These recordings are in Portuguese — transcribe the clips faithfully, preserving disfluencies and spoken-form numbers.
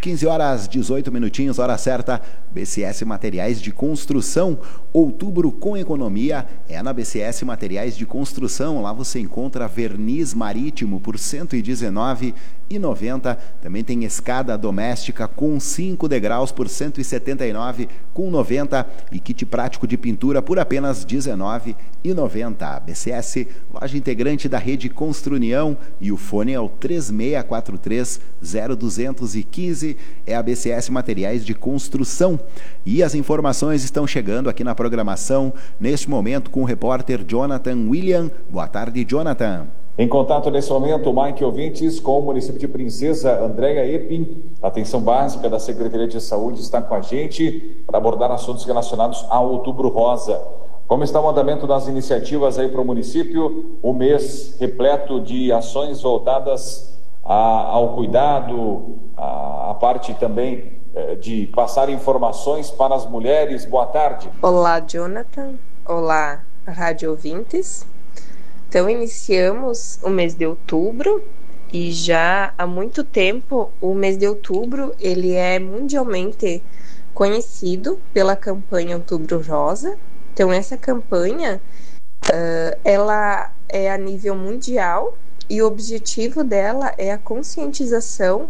quinze horas, dezoito minutinhos, hora certa. B C S Materiais de Construção, outubro com economia, é na B C S Materiais de Construção. Lá você encontra verniz marítimo por cento e dezenove reais e noventa centavos. Também tem escada doméstica com cinco degraus por cento e setenta e nove reais com noventa centavos e kit prático de pintura por apenas dezenove reais e noventa centavos. B C S, loja integrante da rede Construnião, e o fone é o três seis quatro três, zero dois um cinco, é a B C S Materiais de Construção. E as informações estão chegando aqui na programação, neste momento, com o repórter Jonathan William. Boa tarde, Jonathan. Em contato nesse momento, Mike ouvintes, com o município de Princesa, Andréia Epin, atenção básica da Secretaria de Saúde, está com a gente para abordar assuntos relacionados ao Outubro Rosa. Como está o andamento das iniciativas aí para o município? O mês repleto de ações voltadas a, ao cuidado, a, a parte também eh, de passar informações para as mulheres. Boa tarde. Olá, Jonathan. Olá, rádio ouvintes. Então, iniciamos o mês de outubro e já há muito tempo o mês de outubro ele é mundialmente conhecido pela campanha Outubro Rosa. Então, essa campanha uh, ela é a nível mundial e o objetivo dela é a conscientização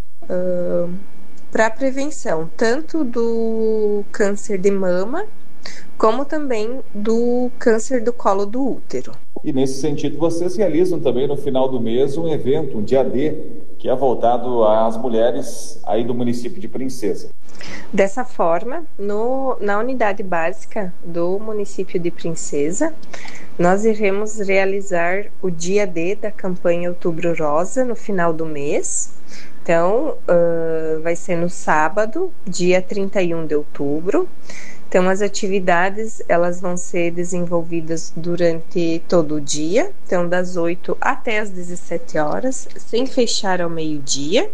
uh, para a prevenção tanto do câncer de mama como também do câncer do colo do útero. E nesse sentido, vocês realizam também no final do mês um evento, um dia D, que é voltado às mulheres aí do município de Princesa. Dessa forma, no, na unidade básica do município de Princesa, nós iremos realizar o dia D da campanha Outubro Rosa no final do mês. Então, uh, vai ser no sábado, dia trinta e um de outubro. Então, as atividades, elas vão ser desenvolvidas durante todo o dia, então das oito até as dezessete horas, sem fechar ao meio-dia.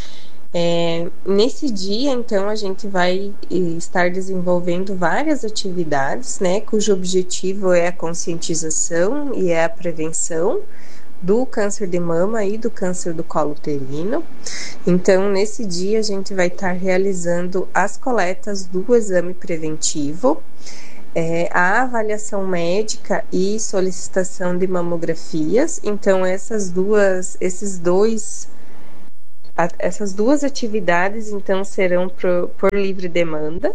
É, nesse dia, então, a gente vai estar desenvolvendo várias atividades, né, cujo objetivo é a conscientização e é a prevenção do câncer de mama e do câncer do colo uterino. Então, nesse dia, a gente vai estar realizando as coletas do exame preventivo, é, a avaliação médica e solicitação de mamografias. Então, essas duas, esses dois, a, essas duas atividades, então, serão por, por livre demanda.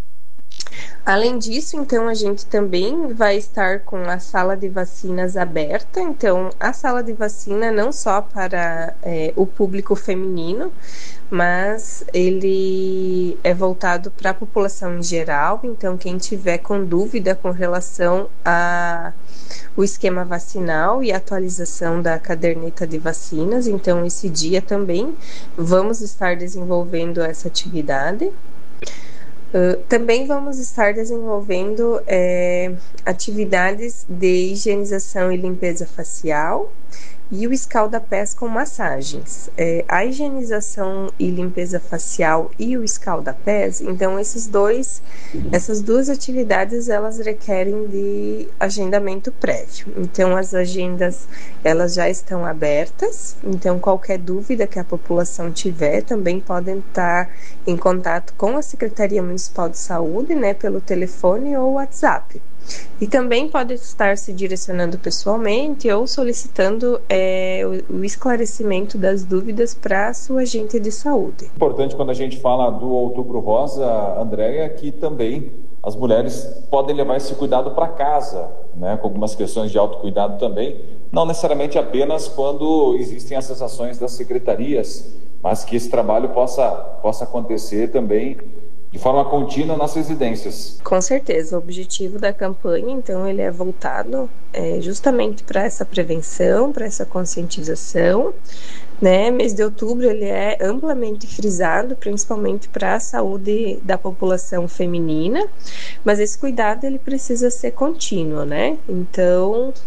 Além disso, então, a gente também vai estar com a sala de vacinas aberta. Então, a sala de vacina não só para é, o público feminino, mas ele é voltado para a população em geral. Então, quem tiver com dúvida com relação a o esquema vacinal e a atualização da caderneta de vacinas, então, esse dia também vamos estar desenvolvendo essa atividade. Uh, também vamos estar desenvolvendo é, atividades de higienização e limpeza facial e o escalda-pés com massagens. É, a higienização e limpeza facial e o escalda-pés, então esses dois, essas duas atividades, elas requerem de agendamento prévio. Então as agendas, elas já estão abertas, então qualquer dúvida que a população tiver, também podem estar em contato com a Secretaria Municipal de Saúde, né, pelo telefone ou WhatsApp. E também pode estar se direcionando pessoalmente ou solicitando é, o, o esclarecimento das dúvidas para a sua agente de saúde. Importante quando a gente fala do Outubro Rosa, Andréia, é que também as mulheres podem levar esse cuidado para casa, né, com algumas questões de autocuidado também, não necessariamente apenas quando existem essas ações das secretarias, mas que esse trabalho possa, possa acontecer também de forma contínua nas residências. Com certeza, o objetivo da campanha, então, ele é voltado é, justamente para essa prevenção, para essa conscientização, né? Mês de outubro, ele é amplamente frisado, principalmente para a saúde da população feminina, mas esse cuidado, ele precisa ser contínuo, né? Então,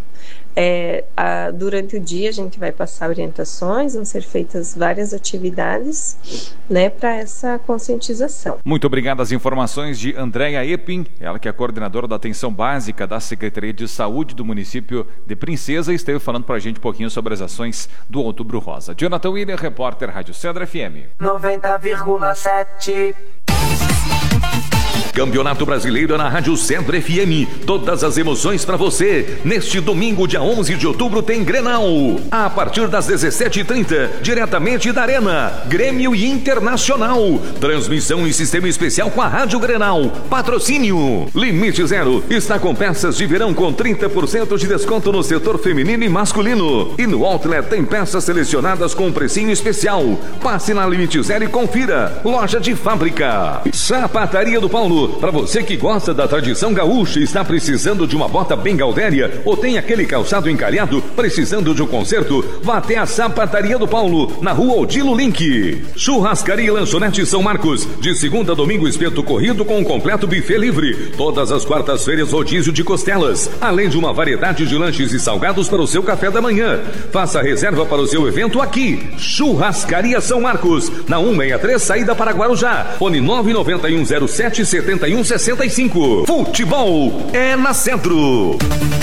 É, a, durante o dia a gente vai passar orientações, vão ser feitas várias atividades, né, para essa conscientização. Muito obrigado às informações de Andréia Epin, ela que é coordenadora da atenção básica da Secretaria de Saúde do município de Princesa, e esteve falando para a gente um pouquinho sobre as ações do Outubro Rosa. Jonathan William, repórter Rádio Cedro F M. noventa vírgula sete. Campeonato Brasileiro na Rádio Cedro F M. Todas as emoções para você. Neste domingo, dia onze de outubro, tem Grenal. A partir das dezessete e trinta, diretamente da Arena. Grêmio e Internacional. Transmissão em sistema especial com a Rádio Grenal. Patrocínio. Limite Zero está com peças de verão com trinta por cento de desconto no setor feminino e masculino. E no Outlet tem peças selecionadas com precinho especial. Passe na Limite Zero e confira. Loja de fábrica. Sapataria do Paulo. Para você que gosta da tradição gaúcha e está precisando de uma bota bem gaudéria ou tem aquele calçado encalhado precisando de um conserto, vá até a Sapataria do Paulo, na rua Odilo Link. Churrascaria e Lanchonete São Marcos, de segunda a domingo espeto corrido com um completo buffet livre. Todas as quartas-feiras rodízio de costelas, além de uma variedade de lanches e salgados para o seu café da manhã. Faça a reserva para o seu evento aqui. Churrascaria São Marcos, na cento e sessenta e três, saída para Guarujá. Fone nove nove um zero sete sete um seis cinco. Futebol é na Centro.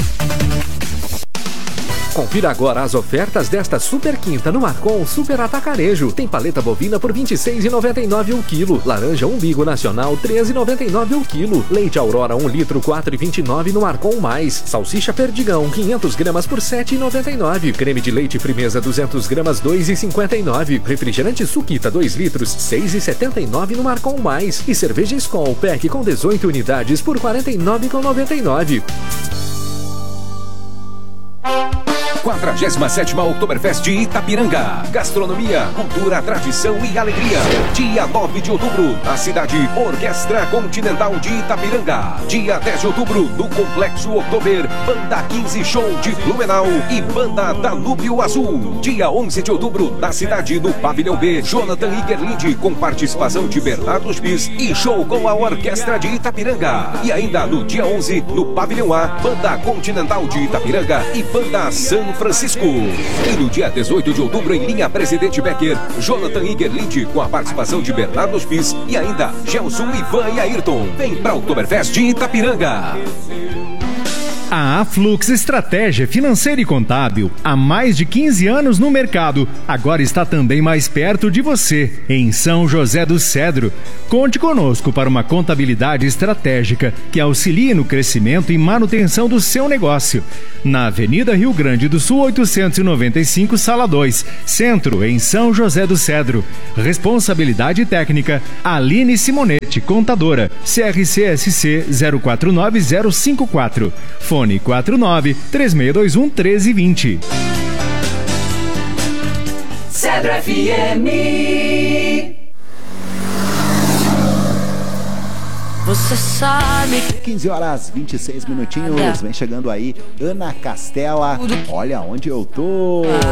Confira agora as ofertas desta super quinta no Marcon Super Atacarejo. Tem paleta bovina por vinte e seis reais e noventa e nove centavos o quilo. Laranja umbigo nacional treze reais e noventa e nove centavos o quilo. Leite Aurora um litro quatro reais e vinte e nove centavos no Marcon Mais. Salsicha Perdigão quinhentas gramas por sete reais e noventa e nove centavos. Creme de leite Frimeza duzentas gramas dois reais e cinquenta e nove centavos. Refrigerante Suquita dois litros seis reais e setenta e nove centavos no Marcon Mais. E cerveja Skol Pack com dezoito unidades por quarenta e nove reais e noventa e nove centavos. quadragésima sétima Oktoberfest de Itapiranga. Gastronomia, cultura, tradição e alegria. Dia nove de outubro, na cidade Orquestra Continental de Itapiranga. Dia dez de outubro, no Complexo Oktober, Banda quinze Show de Blumenau e Banda Danúbio Azul. Dia onze de outubro, na cidade do Pavilhão B, Jonathan Igerlinde, com participação de Bernardo Spies e show com a Orquestra de Itapiranga. E ainda no dia onze, no Pavilhão A, Banda Continental de Itapiranga e Banda São Francisco. E no dia dezoito de outubro, em linha Presidente Becker, Jonathan Igerlinde, com a participação de Bernardo Spies e ainda Gelson, Ivan e Ayrton. Vem para o Oktoberfest de Itapiranga. A Aflux Estratégia Financeira e Contábil, há mais de quinze anos no mercado, agora está também mais perto de você, em São José do Cedro. Conte conosco para uma contabilidade estratégica que auxilie no crescimento e manutenção do seu negócio. Na Avenida Rio Grande do Sul, oitocentos e noventa e cinco, Sala dois, Centro, em São José do Cedro. Responsabilidade técnica, Aline Simonetti, contadora, C R C S C zero quatro nove zero cinco quatro. Fone quatro nove três seis dois um um três dois zero. Cedro F M. Você sabe. quinze horas vinte e seis minutinhos. Vem chegando aí Ana Castela. Olha onde eu tô.